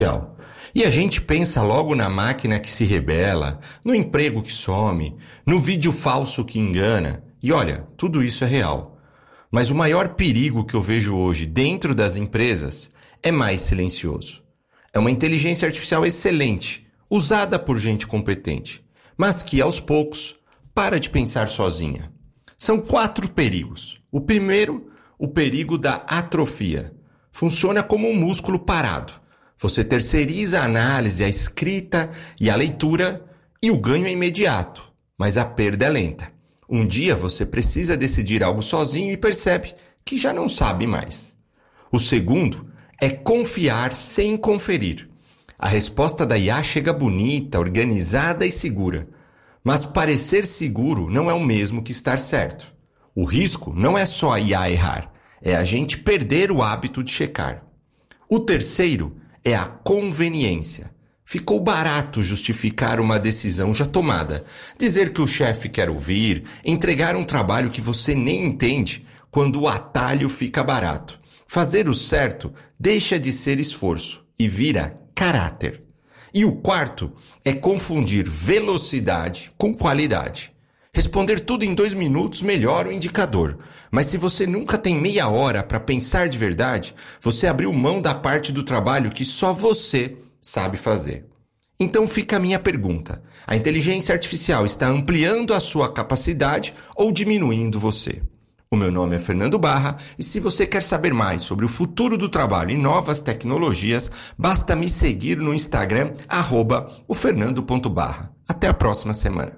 E a gente pensa logo na máquina que se rebela, no emprego que some, no vídeo falso que engana. E olha, tudo isso é real. Mas o maior perigo que eu vejo hoje dentro das empresas é mais silencioso. É uma inteligência artificial excelente, usada por gente competente, mas que, aos poucos, para de pensar sozinha. São 4 perigos. O primeiro, o perigo da atrofia. Funciona como um músculo parado. Você terceiriza a análise, a escrita e a leitura e o ganho é imediato, mas a perda é lenta. Um dia você precisa decidir algo sozinho e percebe que já não sabe mais. O segundo é confiar sem conferir. A resposta da IA chega bonita, organizada e segura. Mas parecer seguro não é o mesmo que estar certo. O risco não é só a IA errar, é a gente perder o hábito de checar. O terceiro é a conveniência. Ficou barato justificar uma decisão já tomada, dizer que o chefe quer ouvir, entregar um trabalho que você nem entende quando o atalho fica barato. Fazer o certo deixa de ser esforço e vira caráter. E o quarto é confundir velocidade com qualidade. Responder tudo em 2 minutos melhora o indicador. Mas se você nunca tem meia hora para pensar de verdade, você abriu mão da parte do trabalho que só você sabe fazer. Então fica a minha pergunta. A inteligência artificial está ampliando a sua capacidade ou diminuindo você? O meu nome é Fernando Barra e se você quer saber mais sobre o futuro do trabalho e novas tecnologias, basta me seguir no Instagram, @ofernando.barra. Até a próxima semana.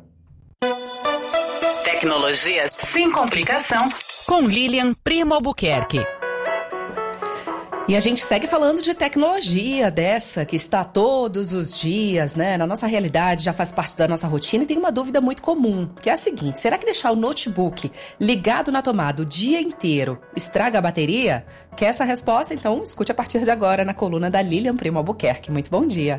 Tecnologia sem complicação. Com Lilian Primo Albuquerque. E a gente segue falando de tecnologia dessa que está todos os dias, né? Na nossa realidade, já faz parte da nossa rotina e tem uma dúvida muito comum, que é a seguinte: será que deixar o notebook ligado na tomada o dia inteiro estraga a bateria? Quer essa resposta? Então escute a partir de agora na coluna da Lilian Primo Albuquerque. Muito bom dia.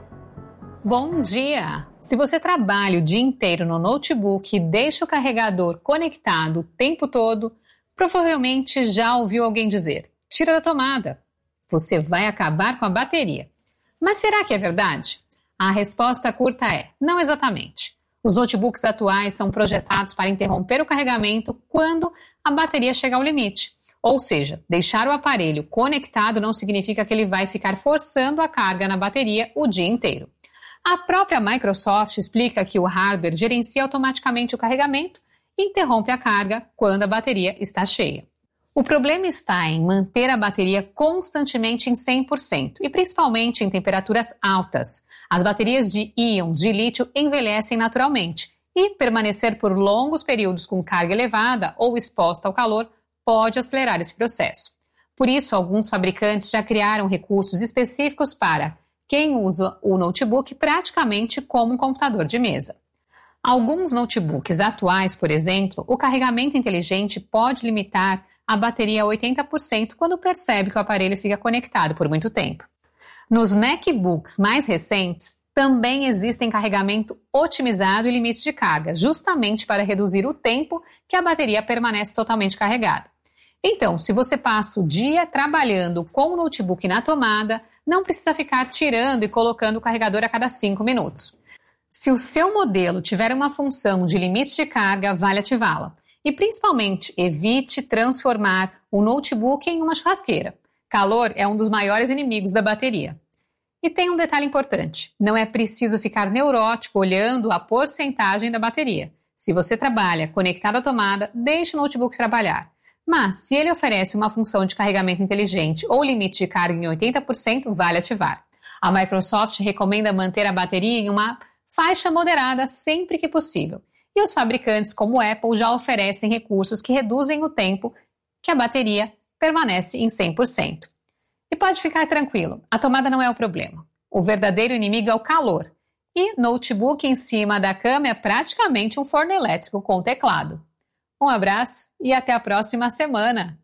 Bom dia! Se você trabalha o dia inteiro no notebook e deixa o carregador conectado o tempo todo, provavelmente já ouviu alguém dizer: tira da tomada, você vai acabar com a bateria. Mas será que é verdade? A resposta curta é: não exatamente. Os notebooks atuais são projetados para interromper o carregamento quando a bateria chega ao limite. Ou seja, deixar o aparelho conectado não significa que ele vai ficar forçando a carga na bateria o dia inteiro. A própria Microsoft explica que o hardware gerencia automaticamente o carregamento e interrompe a carga quando a bateria está cheia. O problema está em manter a bateria constantemente em 100% e principalmente em temperaturas altas. As baterias de íons de lítio envelhecem naturalmente e permanecer por longos períodos com carga elevada ou exposta ao calor pode acelerar esse processo. Por isso, alguns fabricantes já criaram recursos específicos para quem usa o notebook praticamente como um computador de mesa. Alguns notebooks atuais, por exemplo, o carregamento inteligente pode limitar a bateria a 80% quando percebe que o aparelho fica conectado por muito tempo. Nos MacBooks mais recentes, também existem carregamento otimizado e limite de carga, justamente para reduzir o tempo que a bateria permanece totalmente carregada. Então, se você passa o dia trabalhando com o notebook na tomada, não precisa ficar tirando e colocando o carregador a cada 5 minutos. Se o seu modelo tiver uma função de limite de carga, vale ativá-la. E principalmente, evite transformar o notebook em uma churrasqueira. Calor é um dos maiores inimigos da bateria. E tem um detalhe importante: não é preciso ficar neurótico olhando a porcentagem da bateria. Se você trabalha conectado à tomada, deixe o notebook trabalhar. Mas, se ele oferece uma função de carregamento inteligente ou limite de carga em 80%, vale ativar. A Microsoft recomenda manter a bateria em uma faixa moderada sempre que possível. E os fabricantes como a Apple já oferecem recursos que reduzem o tempo que a bateria permanece em 100%. E pode ficar tranquilo, a tomada não é o problema. O verdadeiro inimigo é o calor. E notebook em cima da cama é praticamente um forno elétrico com teclado. Um abraço e até a próxima semana.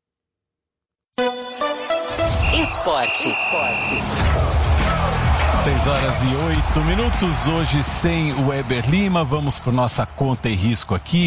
Esporte. 6h08, hoje sem o Weber Lima, vamos por nossa conta e risco aqui.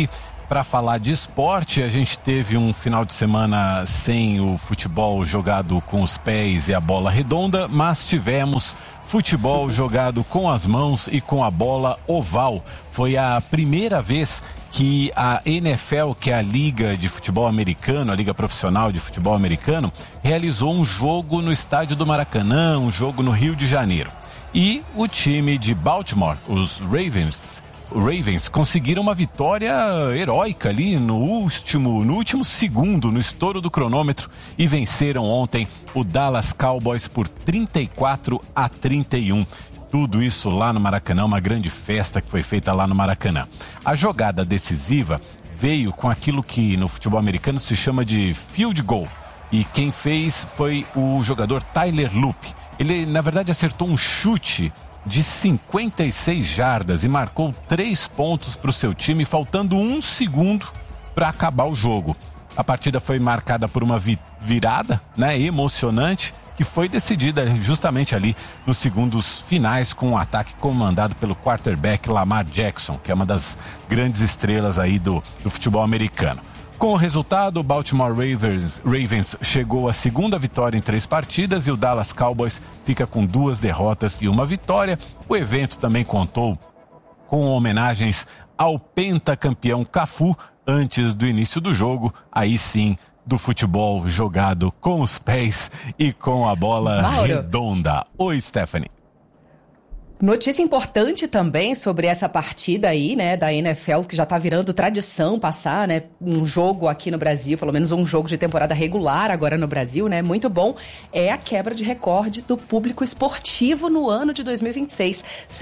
para falar de esporte. A gente teve um final de semana sem o futebol jogado com os pés e a bola redonda, mas tivemos futebol jogado com as mãos e com a bola oval. Foi a primeira vez que a NFL, que é a Liga de Futebol Americano, a Liga Profissional de Futebol Americano, realizou um jogo no estádio do Maracanã, um jogo no Rio de Janeiro. E o time de Baltimore, os Ravens conseguiram uma vitória heróica ali no último segundo, no estouro do cronômetro, e venceram ontem o Dallas Cowboys por 34-31. Tudo isso lá no Maracanã, uma grande festa que foi feita lá no Maracanã. A jogada decisiva veio com aquilo que no futebol americano se chama de field goal. E quem fez foi o jogador Tyler Loop. Ele, na verdade, acertou um chute de 56 jardas e marcou 3 pontos para o seu time, faltando 1 segundo para acabar o jogo. A partida foi marcada por uma virada, né, emocionante, que foi decidida justamente ali nos segundos finais com um ataque comandado pelo quarterback Lamar Jackson, que é uma das grandes estrelas aí do futebol americano. Com o resultado, o Baltimore Ravens chegou à segunda vitória em 3 partidas e o Dallas Cowboys fica com 2 derrotas e 1 vitória. O evento também contou com homenagens ao pentacampeão Cafu antes do início do jogo, aí sim, do futebol jogado com os pés e com a bola redonda. Oi, Stephanie. Notícia importante também sobre essa partida aí, né, da NFL, que já tá virando tradição passar, né, um jogo aqui no Brasil, pelo menos um jogo de temporada regular agora no Brasil, né, muito bom, é a quebra de recorde do público esportivo no ano de 2026.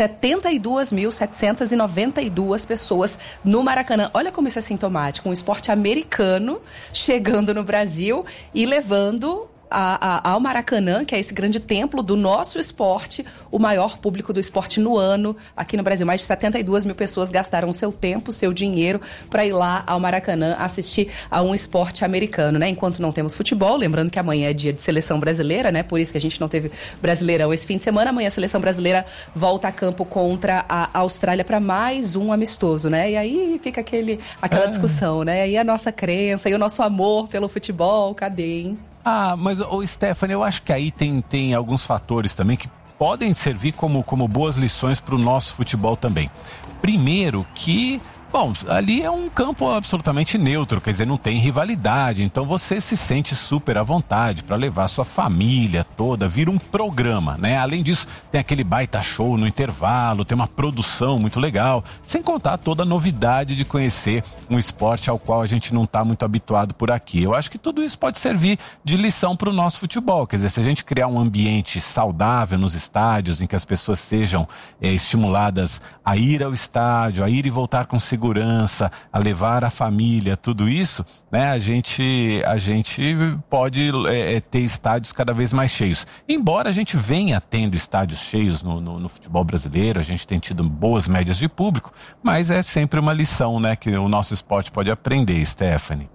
72.792 pessoas no Maracanã. Olha como isso é sintomático, um esporte americano chegando no Brasil e levando ao Maracanã, que é esse grande templo do nosso esporte, o maior público do esporte no ano aqui no Brasil. Mais de 72 mil pessoas gastaram seu tempo, seu dinheiro para ir lá ao Maracanã assistir a um esporte americano, né? Enquanto não temos futebol, lembrando que amanhã é dia de seleção brasileira, né? Por isso que a gente não teve Brasileirão esse fim de semana. Amanhã a seleção brasileira volta a campo contra a Austrália para mais um amistoso, né? E aí fica aquela discussão, né? E a nossa crença e o nosso amor pelo futebol, cadê, hein? Mas, Stephanie, eu acho que aí tem alguns fatores também que podem servir como boas lições para o nosso futebol também. Primeiro que, ali é um campo absolutamente neutro, quer dizer, não tem rivalidade, então você se sente super à vontade para levar sua família toda, vira um programa, né? Além disso, tem aquele baita show no intervalo, tem uma produção muito legal, sem contar toda a novidade de conhecer um esporte ao qual a gente não está muito habituado por aqui. Eu acho que tudo isso pode servir de lição para o nosso futebol, quer dizer, se a gente criar um ambiente saudável nos estádios, em que as pessoas sejam estimuladas a ir ao estádio, a ir e voltar com segurança, a levar a família, tudo isso, né? A gente pode ter estádios cada vez mais cheios. Embora a gente venha tendo estádios cheios no futebol brasileiro, a gente tem tido boas médias de público, mas é sempre uma lição, né, que o nosso esporte pode aprender, Stephanie.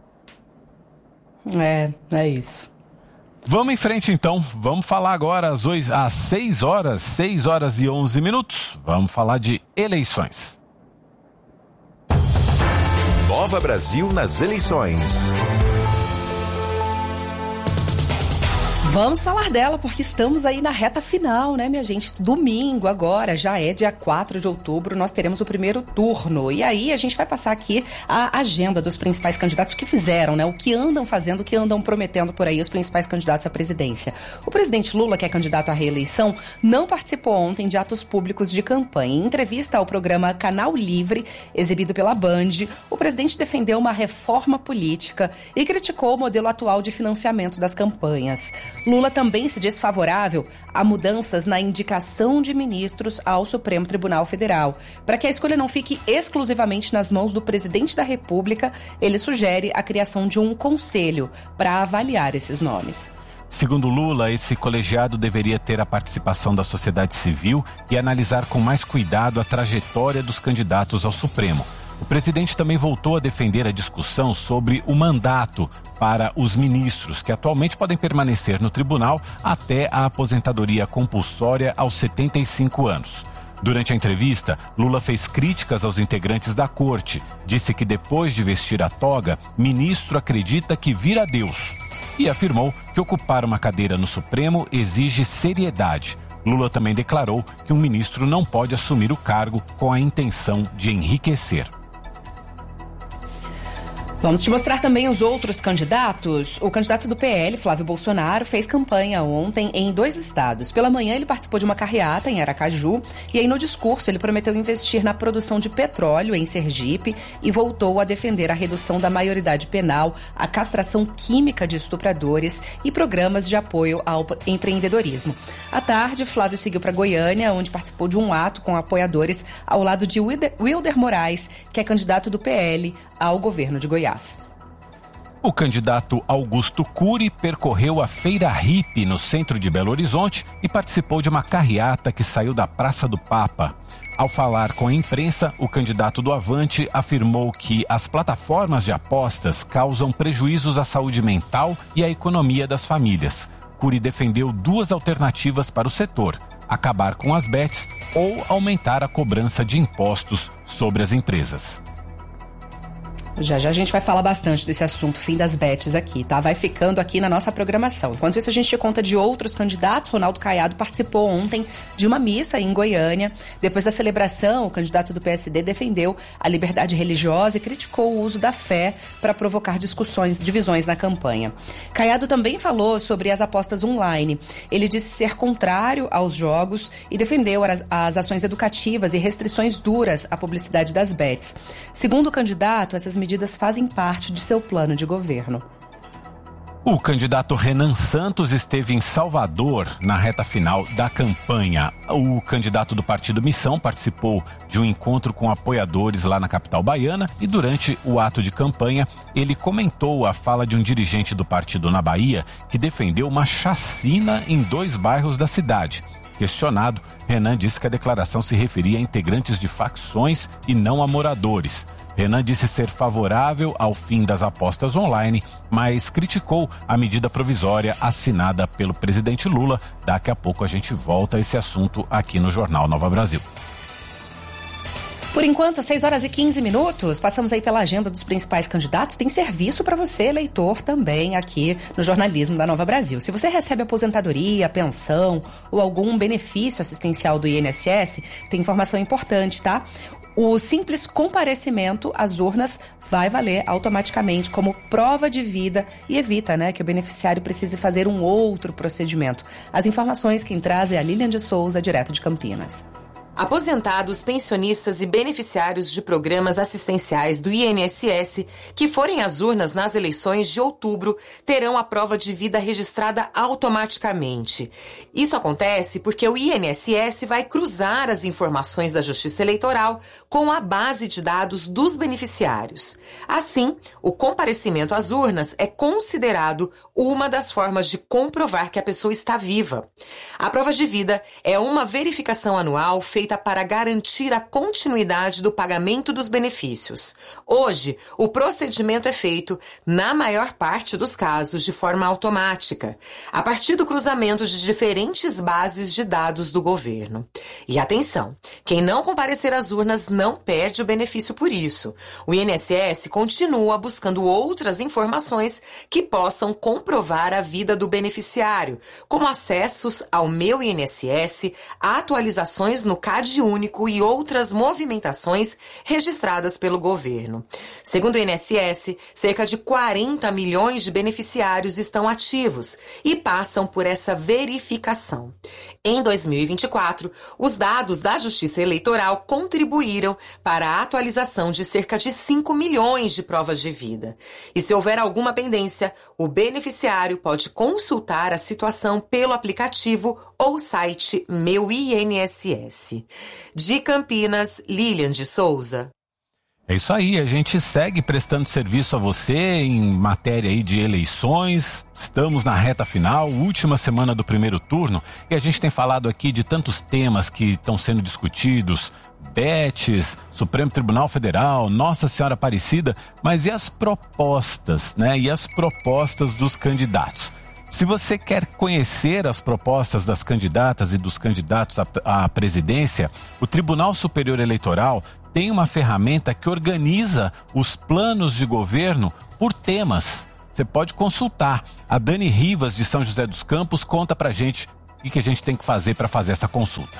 É isso. Vamos em frente então, vamos falar agora às 6 horas e 11 minutos, vamos falar de eleições. Nova Brasil nas eleições. Vamos falar dela, porque estamos aí na reta final, né, minha gente? Domingo agora, já é dia 4 de outubro, nós teremos o primeiro turno. E aí a gente vai passar aqui a agenda dos principais candidatos, o que fizeram, né? O que andam fazendo, o que andam prometendo por aí os principais candidatos à presidência. O presidente Lula, que é candidato à reeleição, não participou ontem de atos públicos de campanha. Em entrevista ao programa Canal Livre, exibido pela Band, o presidente defendeu uma reforma política e criticou o modelo atual de financiamento das campanhas. Lula também se diz favorável a mudanças na indicação de ministros ao Supremo Tribunal Federal. Para que a escolha não fique exclusivamente nas mãos do presidente da República, ele sugere a criação de um conselho para avaliar esses nomes. Segundo Lula, esse colegiado deveria ter a participação da sociedade civil e analisar com mais cuidado a trajetória dos candidatos ao Supremo. O presidente também voltou a defender a discussão sobre o mandato para os ministros, que atualmente podem permanecer no tribunal até a aposentadoria compulsória aos 75 anos. Durante a entrevista, Lula fez críticas aos integrantes da corte. Disse que depois de vestir a toga, ministro acredita que vira Deus. E afirmou que ocupar uma cadeira no Supremo exige seriedade. Lula também declarou que um ministro não pode assumir o cargo com a intenção de enriquecer. Vamos te mostrar também os outros candidatos. O candidato do PL, Flávio Bolsonaro, fez campanha ontem em 2 estados. Pela manhã, ele participou de uma carreata em Aracaju e aí no discurso ele prometeu investir na produção de petróleo em Sergipe e voltou a defender a redução da maioridade penal, a castração química de estupradores e programas de apoio ao empreendedorismo. À tarde, Flávio seguiu para Goiânia, onde participou de um ato com apoiadores ao lado de Wilder Moraes, que é candidato do PL ao governo de Goiás. O candidato Augusto Cury percorreu a Feira Hippie no centro de Belo Horizonte e participou de uma carreata que saiu da Praça do Papa. Ao falar com a imprensa, o candidato do Avante afirmou que as plataformas de apostas causam prejuízos à saúde mental e à economia das famílias. Cury defendeu 2 alternativas para o setor: acabar com as bets ou aumentar a cobrança de impostos sobre as empresas. Já a gente vai falar bastante desse assunto, fim das bets aqui, tá? Vai ficando aqui na nossa programação. Enquanto isso, a gente te conta de outros candidatos. Ronaldo Caiado participou ontem de uma missa em Goiânia. Depois da celebração, o candidato do PSD defendeu a liberdade religiosa e criticou o uso da fé para provocar divisões na campanha. Caiado também falou sobre as apostas online. Ele disse ser contrário aos jogos e defendeu as ações educativas e restrições duras à publicidade das bets. Segundo o candidato, essas medidas fazem parte de seu plano de governo. O candidato Renan Santos esteve em Salvador na reta final da campanha. O candidato do Partido Missão participou de um encontro com apoiadores lá na capital baiana e durante o ato de campanha ele comentou a fala de um dirigente do partido na Bahia que defendeu uma chacina em 2 bairros da cidade. Questionado, Renan disse que a declaração se referia a integrantes de facções e não a moradores. Renan disse ser favorável ao fim das apostas online, mas criticou a medida provisória assinada pelo presidente Lula. Daqui a pouco a gente volta a esse assunto aqui no Jornal Nova Brasil. Por enquanto, 6h15, passamos aí pela agenda dos principais candidatos. Tem serviço para você, eleitor, também aqui no jornalismo da Nova Brasil. Se você recebe aposentadoria, pensão ou algum benefício assistencial do INSS, tem informação importante, tá? O simples comparecimento às urnas vai valer automaticamente como prova de vida e evita, que o beneficiário precise fazer um outro procedimento. As informações quem traz é a Lilian de Souza, direto de Campinas. Aposentados, pensionistas e beneficiários de programas assistenciais do INSS que forem às urnas nas eleições de outubro terão a prova de vida registrada automaticamente. Isso acontece porque o INSS vai cruzar as informações da Justiça Eleitoral com a base de dados dos beneficiários. Assim, o comparecimento às urnas é considerado uma das formas de comprovar que a pessoa está viva. A prova de vida é uma verificação anual feita para garantir a continuidade do pagamento dos benefícios. Hoje, o procedimento é feito, na maior parte dos casos, de forma automática, a partir do cruzamento de diferentes bases de dados do governo. E atenção, quem não comparecer às urnas não perde o benefício por isso. O INSS continua buscando outras informações que possam comprovar a vida do beneficiário, como acessos ao Meu INSS, atualizações no CAD único e outras movimentações registradas pelo governo. Segundo o INSS, cerca de 40 milhões de beneficiários estão ativos e passam por essa verificação. Em 2024, os dados da Justiça Eleitoral contribuíram para a atualização de cerca de 5 milhões de provas de vida. E se houver alguma pendência, o beneficiário pode consultar a situação pelo aplicativo ou site Meu INSS. De Campinas, Lilian de Souza. É isso aí, a gente segue prestando serviço a você em matéria aí de eleições. Estamos na reta final, última semana do primeiro turno, e a gente tem falado aqui de tantos temas que estão sendo discutidos, bets, Supremo Tribunal Federal, Nossa Senhora Aparecida, mas e as propostas, E as propostas dos candidatos? Se você quer conhecer as propostas das candidatas e dos candidatos à presidência, o Tribunal Superior Eleitoral tem uma ferramenta que organiza os planos de governo por temas. Você pode consultar. A Dani Rivas, de São José dos Campos, conta pra gente o que a gente tem que fazer para fazer essa consulta.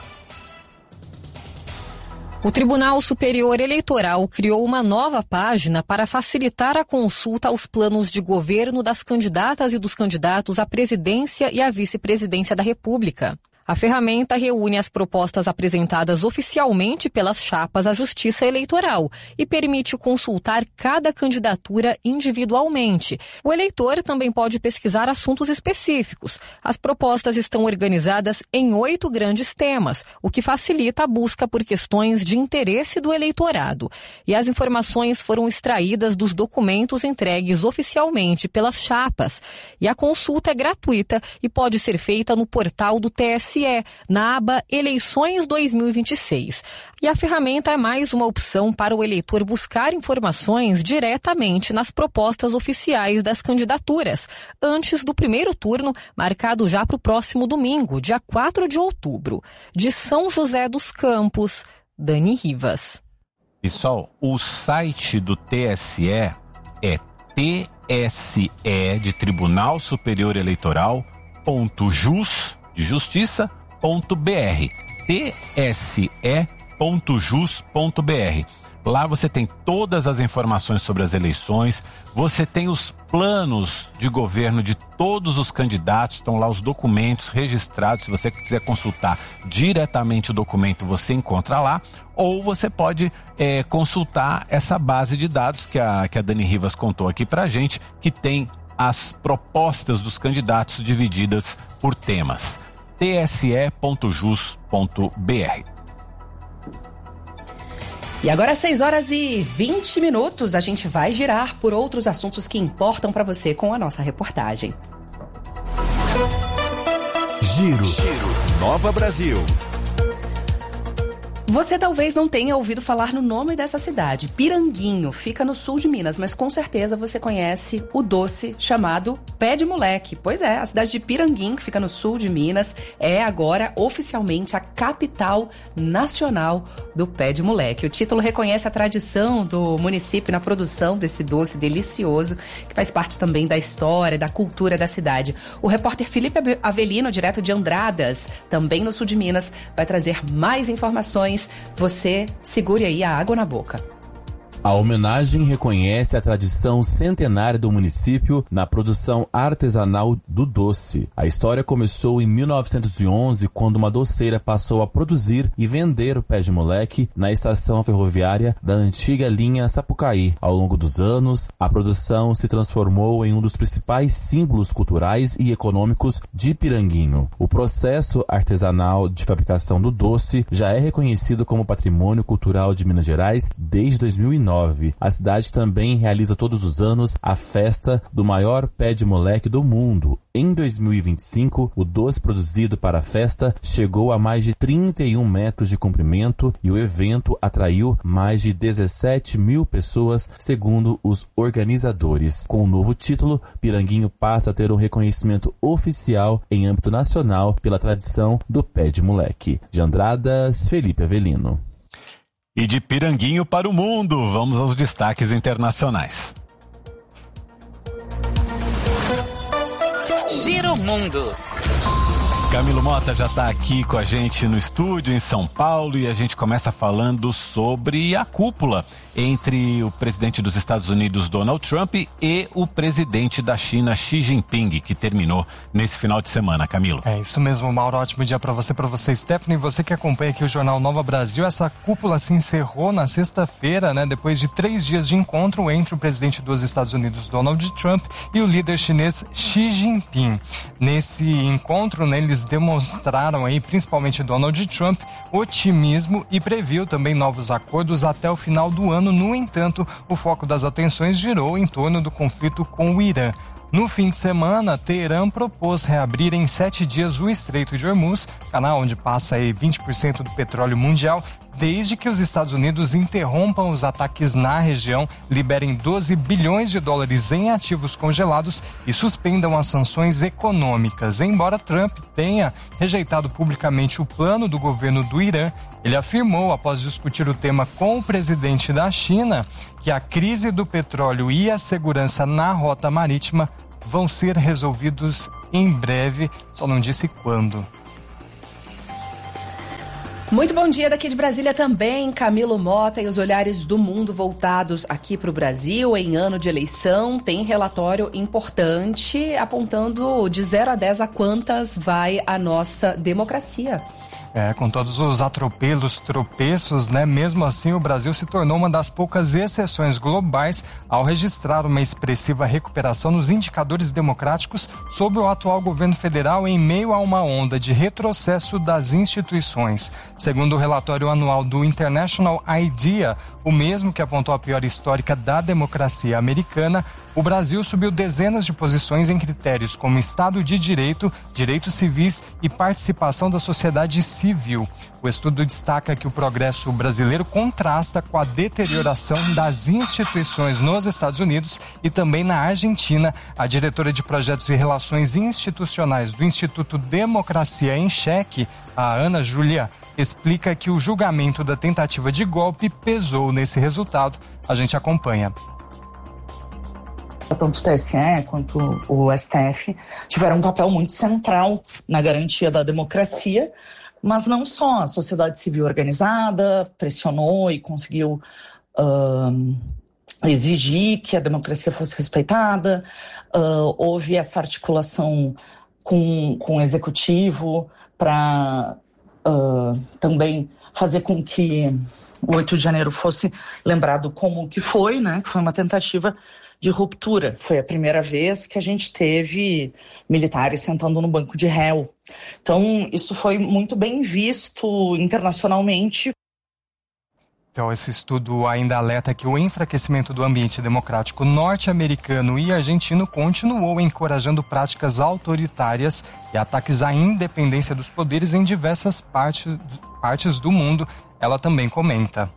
O Tribunal Superior Eleitoral criou uma nova página para facilitar a consulta aos planos de governo das candidatas e dos candidatos à presidência e à vice-presidência da República. A ferramenta reúne as propostas apresentadas oficialmente pelas chapas à Justiça Eleitoral e permite consultar cada candidatura individualmente. O eleitor também pode pesquisar assuntos específicos. As propostas estão organizadas em 8 grandes temas, o que facilita a busca por questões de interesse do eleitorado. E as informações foram extraídas dos documentos entregues oficialmente pelas chapas. E a consulta é gratuita e pode ser feita no portal do TSE, na aba Eleições 2026. E a ferramenta é mais uma opção para o eleitor buscar informações diretamente nas propostas oficiais das candidaturas, antes do primeiro turno, marcado já para o próximo domingo, dia 4 de outubro. De São José dos Campos, Dani Rivas. Pessoal, o site do TSE é TSE de Tribunal Superior Eleitoral.jus de justiça.br, tse.jus.br. Lá você tem todas as informações sobre as eleições, você tem os planos de governo de todos os candidatos, estão lá os documentos registrados. Se você quiser consultar diretamente o documento, você encontra lá, ou você pode consultar essa base de dados que a Dani Rivas contou aqui pra gente, que tem as propostas dos candidatos divididas por temas. tse.jus.br. E agora, 6h20, a gente vai girar por outros assuntos que importam para você com a nossa reportagem. Giro. Nova Brasil. Você talvez não tenha ouvido falar no nome dessa cidade. Piranguinho, fica no sul de Minas, mas com certeza você conhece o doce chamado Pé de Moleque. Pois é, a cidade de Piranguinho, que fica no sul de Minas, é agora oficialmente a capital nacional do Pé de Moleque. O título reconhece a tradição do município na produção desse doce delicioso, que faz parte também da história, da cultura da cidade. O repórter Felipe Avelino, direto de Andradas, também no sul de Minas, vai trazer mais informações. Você segure aí a água na boca. A homenagem reconhece a tradição centenária do município na produção artesanal do doce. A história começou em 1911, quando uma doceira passou a produzir e vender o Pé de Moleque na estação ferroviária da antiga linha Sapucaí. Ao longo dos anos, a produção se transformou em um dos principais símbolos culturais e econômicos de Piranguinho. O processo artesanal de fabricação do doce já é reconhecido como Patrimônio Cultural de Minas Gerais desde 2009. A cidade também realiza todos os anos a festa do maior pé de moleque do mundo. Em 2025, o doce produzido para a festa chegou a mais de 31 metros de comprimento e o evento atraiu mais de 17 mil pessoas, segundo os organizadores. Com o novo título, Piranguinho passa a ter um reconhecimento oficial em âmbito nacional pela tradição do pé de moleque. De Andradas, Felipe Avelino. E de Piranguinho para o mundo, vamos aos destaques internacionais. Giro Mundo. Camilo Mota já está aqui com a gente no estúdio em São Paulo e a gente começa falando sobre a cúpula entre o presidente dos Estados Unidos, Donald Trump, e o presidente da China, Xi Jinping, que terminou nesse final de semana. Camilo. É isso mesmo, Mauro. Ótimo dia para você, Stephanie. Você que acompanha aqui o Jornal Nova Brasil. Essa cúpula se encerrou na sexta-feira, né? Depois de 3 dias de encontro entre o presidente dos Estados Unidos, Donald Trump, e o líder chinês Xi Jinping. Nesse encontro, né, eles demonstraram aí, principalmente Donald Trump, otimismo e previu também novos acordos até o final do ano. No entanto, o foco das atenções girou em torno do conflito com o Irã. No fim de semana, Teherã propôs reabrir em 7 dias o Estreito de Hormuz, canal onde passa aí 20% do petróleo mundial, desde que os Estados Unidos interrompam os ataques na região, liberem 12 bilhões de dólares em ativos congelados e suspendam as sanções econômicas. Embora Trump tenha rejeitado publicamente o plano do governo do Irã, ele afirmou, após discutir o tema com o presidente da China, que a crise do petróleo e a segurança na rota marítima vão ser resolvidos em breve, só não disse quando. Muito bom dia daqui de Brasília também, Camilo Mota, e os olhares do mundo voltados aqui para o Brasil em ano de eleição. Tem relatório importante apontando de 0 a 10 a quantas vai a nossa democracia. Com todos os atropelos, tropeços, né? Mesmo assim, o Brasil se tornou uma das poucas exceções globais ao registrar uma expressiva recuperação nos indicadores democráticos sob o atual governo federal em meio a uma onda de retrocesso das instituições. Segundo o relatório anual do International IDEA, o mesmo que apontou a pior histórica da democracia americana, o Brasil subiu dezenas de posições em critérios como Estado de Direito, direitos civis e participação da sociedade civil. O estudo destaca que o progresso brasileiro contrasta com a deterioração das instituições nos Estados Unidos e também na Argentina. A diretora de Projetos e Relações Institucionais do Instituto Democracia em Cheque, a Ana Júlia, explica que o julgamento da tentativa de golpe pesou nesse resultado. A gente acompanha. Tanto o TSE quanto o STF tiveram um papel muito central na garantia da democracia, mas não só. A sociedade civil organizada pressionou e conseguiu exigir que a democracia fosse respeitada, houve essa articulação com o executivo para também fazer com que o 8 de janeiro fosse lembrado como que foi, né? Que foi uma tentativa de ruptura. Foi a primeira vez que a gente teve militares sentando no banco de réu. Então, isso foi muito bem visto internacionalmente. Então, esse estudo ainda alerta que o enfraquecimento do ambiente democrático norte-americano e argentino continuou encorajando práticas autoritárias e ataques à independência dos poderes em diversas partes do mundo. Ela também comenta.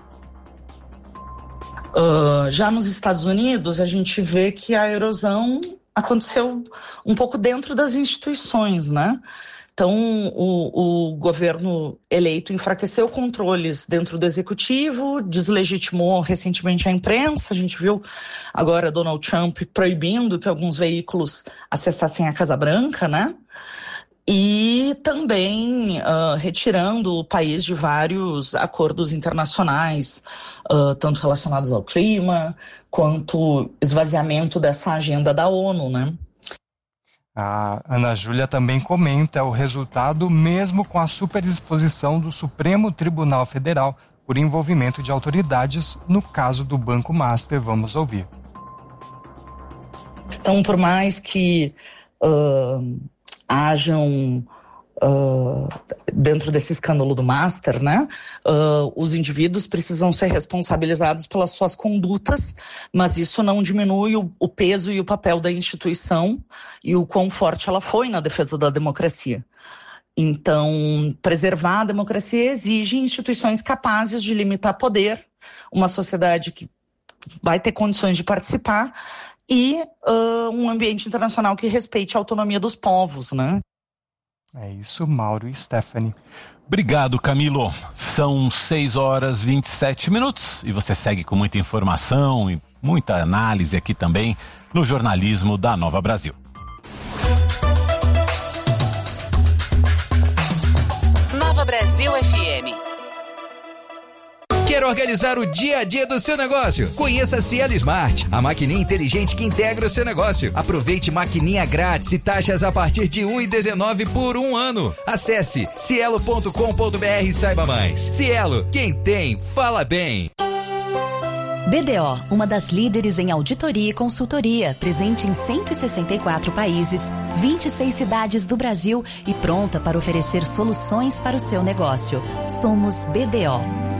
Já nos Estados Unidos, a gente vê que a erosão aconteceu um pouco dentro das instituições, né? Então, o governo eleito enfraqueceu controles dentro do executivo, deslegitimou recentemente a imprensa. A gente viu agora Donald Trump proibindo que alguns veículos acessassem a Casa Branca, né? E também retirando o país de vários acordos internacionais, tanto relacionados ao clima, quanto esvaziamento dessa agenda da ONU, né? A Ana Júlia também comenta o resultado mesmo com a superexposição do Supremo Tribunal Federal por envolvimento de autoridades no caso do Banco Master. Vamos ouvir. Então, por mais que hajam dentro desse escândalo do Master, né? Os indivíduos precisam ser responsabilizados pelas suas condutas, mas isso não diminui o peso e o papel da instituição e o quão forte ela foi na defesa da democracia. Então, preservar a democracia exige instituições capazes de limitar poder, uma sociedade que vai ter condições de participar e um ambiente internacional que respeite a autonomia dos povos, né? É isso, Mauro e Stephanie. Obrigado, Camilo. São 6h27 e você segue com muita informação e muita análise aqui também no jornalismo da Nova Brasil. Nova Brasil FM. Quer organizar o dia a dia do seu negócio? Conheça a Cielo Smart, a maquininha inteligente que integra o seu negócio. Aproveite maquininha grátis e taxas a partir de R$ 1,19 por um ano. Acesse cielo.com.br e saiba mais. Cielo, quem tem, fala bem. BDO, uma das líderes em auditoria e consultoria, presente em 164 países, 26 cidades do Brasil e pronta para oferecer soluções para o seu negócio. Somos BDO.